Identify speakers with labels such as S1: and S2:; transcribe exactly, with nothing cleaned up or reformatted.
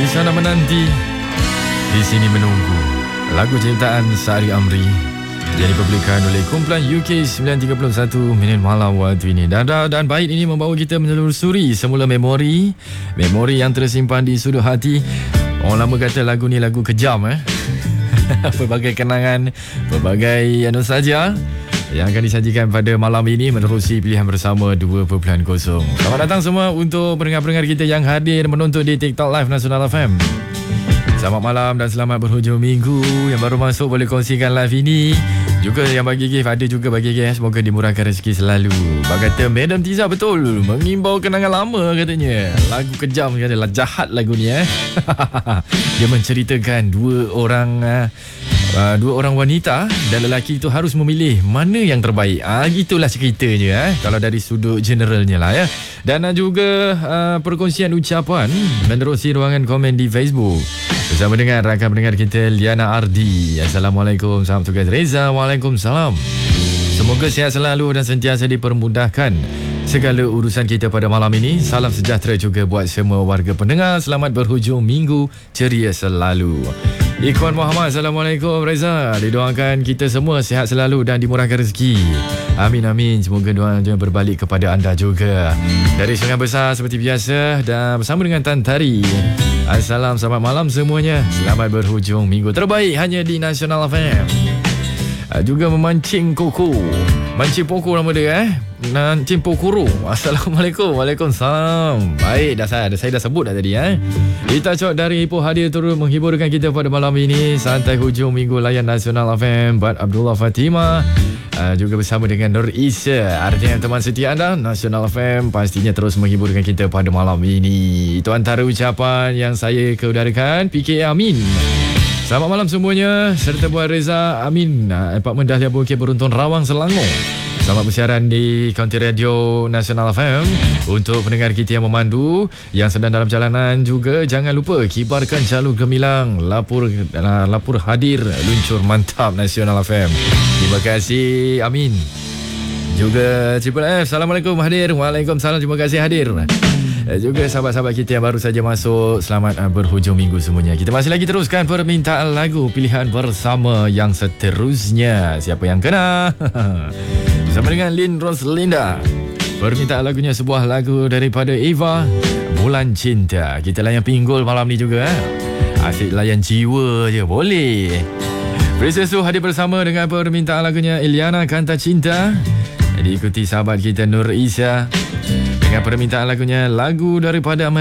S1: Di sana menanti, di sini menunggu. Lagu ciptaan Sari Amri yang dipublikkan oleh kumpulan U K sembilan tiga satu minit malam waktu ini. Dan, dan bait ini membawa kita menelusuri semula memori. Memori yang tersimpan di sudut hati. Orang lama kata lagu ni lagu kejam eh. Pelbagai kenangan, pelbagai nostalgia yang akan disajikan pada malam ini menerusi pilihan bersama dua perpuluhan kosong. Selamat datang semua untuk pendengar-pendengar kita yang hadir menonton di TikTok Live Nasional F M. Selamat malam dan selamat berhujung minggu. Yang baru masuk boleh kongsikan live ini. Juga yang bagi gift, ada juga bagi gift. Semoga dimurahkan rezeki selalu. Kata Madam Tiza betul, mengimbau kenangan lama katanya. Lagu kejam katalah, jahat lagu ni eh. Dia menceritakan dua orang uh, dua orang wanita dan lelaki itu harus memilih mana yang terbaik. Ah, gitulah ceritanya eh. Kalau dari sudut generalnya lah ya. Dan uh, juga uh, perkongsian ucapan menerusi ruangan komen di Facebook. Bersama dengan rakan pendengar kita Liana Ardi. Assalamualaikum, salam tugas Reza. Waalaikumsalam. Semoga sihat selalu dan sentiasa dipermudahkan segala urusan kita pada malam ini. Salam sejahtera juga buat semua warga pendengar. Selamat berhujung minggu ceria selalu. Ikhwan Muhammad, Assalamualaikum Reza. Didoakan kita semua sihat selalu dan dimurahkan rezeki. Amin amin. Semoga doanya berbalik kepada anda juga. Dari Sungai Besar seperti biasa dan bersama dengan Tan Tari. Assalam, selamat malam semuanya. Selamat berhujung minggu terbaik hanya di Nasional F M. Juga memancing koko, mancing pokok nama dia eh. Mancing pokoro. Assalamualaikum. Waalaikumsalam. Baik, dah saya, dah saya dah sebut dah tadi eh. Kita cok dari Ipoh hadir turut menghiburkan kita pada malam ini. Santai hujung minggu layan Nasional F M. Bat Abdullah Fatimah. Uh, juga bersama dengan Nur Isa. Artinya teman setia anda Nasional F M pastinya terus menghiburkan kita pada malam ini. Itu antara ucapan yang saya keudarakan. P K Amin. Selamat malam semuanya. Serta buat Reza Amin, Apartmen Dahlia Bukit Beruntun Rawang Selangor. Selamat bersiaran di Kaunti Radio Nasional F M. Untuk pendengar kita yang memandu, yang sedang dalam jalanan juga, jangan lupa kibarkan jalur gemilang. Lapur uh, lapur hadir luncur mantap Nasional F M. Terima kasih Amin. Juga Triple F, Assalamualaikum hadir. Waalaikumsalam, terima kasih hadir. Juga sahabat-sahabat kita yang baru saja masuk, selamat berhujung minggu semuanya. Kita masih lagi teruskan permintaan lagu pilihan bersama yang seterusnya. Siapa yang kena? Bersama dengan Lin Roslinda. Permintaan lagunya sebuah lagu daripada Eva, Bulan Cinta. Kita layan pinggul malam ni juga eh. Asyik layan jiwa je boleh. Princess Su hadir bersama dengan permintaan lagunya Iliana Kanta Cinta. Diikuti sahabat kita Nur Isya dengan permintaan lagunya lagu daripada